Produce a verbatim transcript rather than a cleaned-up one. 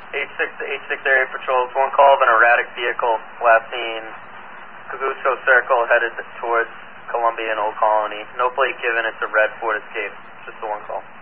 H six to H six area patrols, one call of an erratic vehicle last seen Kagusco Circle headed towards Columbia and Old Colony. No plate given, it's a red Ford Escape. Just the one call.